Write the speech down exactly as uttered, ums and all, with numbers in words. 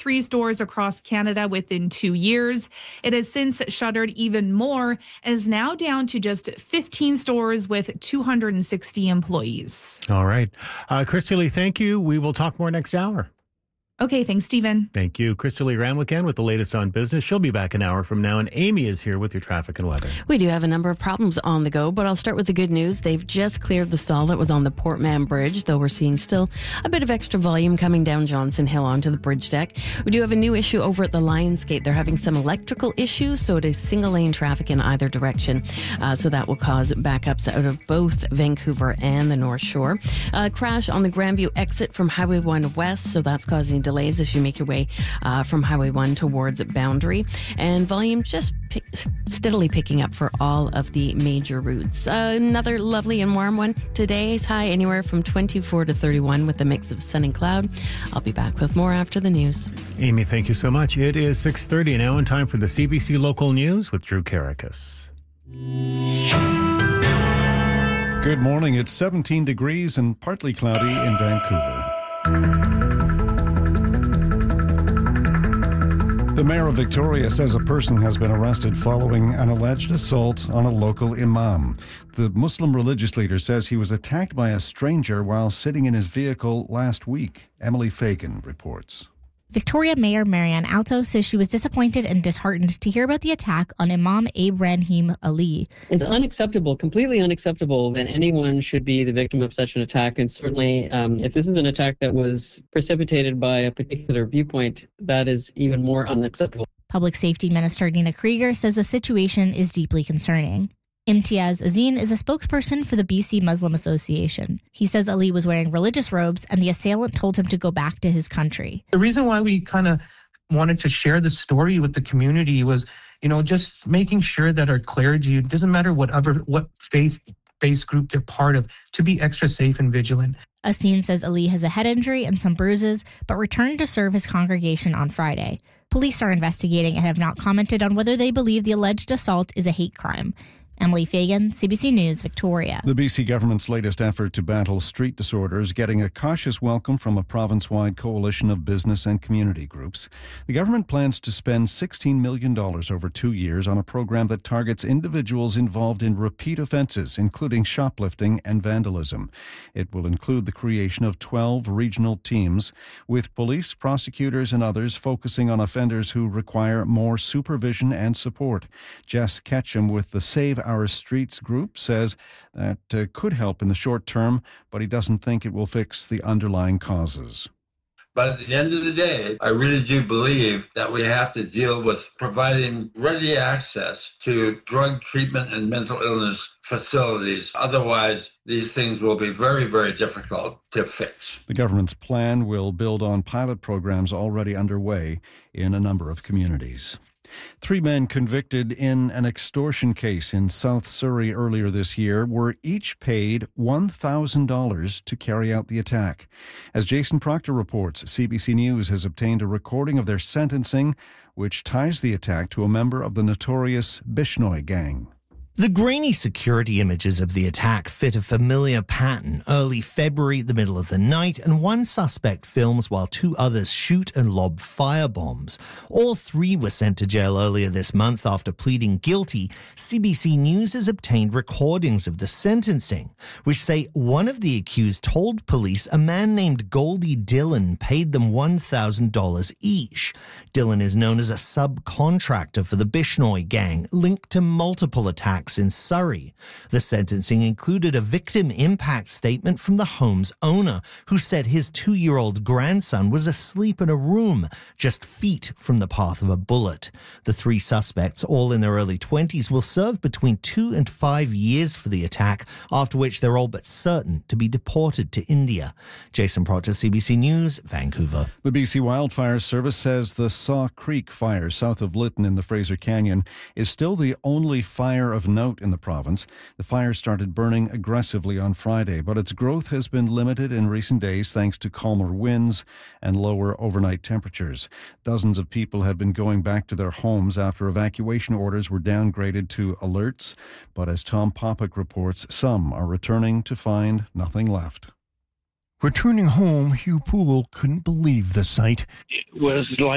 three stores across Canada within two years. It has since shuttered even more and is now down to just fifteen stores with two hundred sixty employees. All right. Uh, Christy Lee, thank you. We will talk more next hour. Okay, thanks, Stephen. Thank you. Christy Lee Ramlican with the latest on business. She'll be back an hour from now, and Amy is here with your traffic and weather. We do have a number of problems on the go, but I'll start with the good news. They've just cleared the stall that was on the Portman Bridge, though we're seeing still a bit of extra volume coming down Johnson Hill onto the bridge deck. We do have a new issue over at the Lionsgate. They're having some electrical issues, so it is single lane traffic in either direction. Uh, so that will cause backups out of both Vancouver and the North Shore. Uh, crash on the Grandview exit from Highway one West, so that's causing delays as you make your way uh, from Highway one towards Boundary. And volume just pick, steadily picking up for all of the major routes. Uh, another lovely and warm one. Today's high anywhere from twenty-four to thirty-one with a mix of sun and cloud. I'll be back with more after the news. Amy, thank you so much. It is six thirty now in time for the C B C Local News with Drew Karakas. Good morning. It's seventeen degrees and partly cloudy in Vancouver. The Mayor of Victoria says a person has been arrested following an alleged assault on a local imam. The Muslim religious leader says he was attacked by a stranger while sitting in his vehicle last week. Emily Fagan reports. Victoria Mayor Marianne Alto says she was disappointed and disheartened to hear about the attack on Imam Ibrahim Ali. It's unacceptable, completely unacceptable that anyone should be the victim of such an attack. And certainly, um, if this is an attack that was precipitated by a particular viewpoint, that is even more unacceptable. Public Safety Minister Nina Krieger says the situation is deeply concerning. Imtiaz Azeen is a spokesperson for the B C Muslim Association. He says Ali was wearing religious robes and the assailant told him to go back to his country. The reason why we kind of wanted to share the story with the community was, you know, just making sure that our clergy, it doesn't matter what other, what faith-based group they're part of, to be extra safe and vigilant. Azeen says Ali has a head injury and some bruises, but returned to serve his congregation on Friday. Police are investigating and have not commented on whether they believe the alleged assault is a hate crime. Emily Fagan, C B C News, Victoria. The B C government's latest effort to battle street disorders getting a cautious welcome from a province-wide coalition of business and community groups. The government plans to spend sixteen million dollars over two years on a program that targets individuals involved in repeat offences, including shoplifting and vandalism. It will include the creation of twelve regional teams, with police, prosecutors and others focusing on offenders who require more supervision and support. Jess Ketchum with the Save Our Streets group says that uh, could help in the short term, but he doesn't think it will fix the underlying causes. But at the end of the day, I really do believe that we have to deal with providing ready access to drug treatment and mental illness facilities. Otherwise, these things will be very, very difficult to fix. The government's plan will build on pilot programs already underway in a number of communities. Three men convicted in an extortion case in South Surrey earlier this year were each paid one thousand dollars to carry out the attack. As Jason Proctor reports, C B C News has obtained a recording of their sentencing, which ties the attack to a member of the notorious Bishnoi gang. The grainy security images of the attack fit a familiar pattern. Early February, the middle of the night, and one suspect films while two others shoot and lob firebombs. All three were sent to jail earlier this month after pleading guilty. C B C News has obtained recordings of the sentencing, which say one of the accused told police a man named Goldie Dillon paid them one thousand dollars each. Dillon is known as a subcontractor for the Bishnoi gang, linked to multiple attacks in Surrey. The sentencing included a victim impact statement from the home's owner, who said his two-year-old grandson was asleep in a room just feet from the path of a bullet. The three suspects, all in their early twenties, will serve between two and five years for the attack, after which they're all but certain to be deported to India. Jason Proctor, C B C News, Vancouver. The B C Wildfire Service says the Saw Creek fire south of Lytton in the Fraser Canyon is still the only fire of note in the province. The fire started burning aggressively on Friday, but its growth has been limited in recent days thanks to calmer winds and lower overnight temperatures. Dozens of people have been going back to their homes after evacuation orders were downgraded to alerts, but as Tom Popick reports, some are returning to find nothing left. Returning home, Hugh Poole couldn't believe the sight. It was like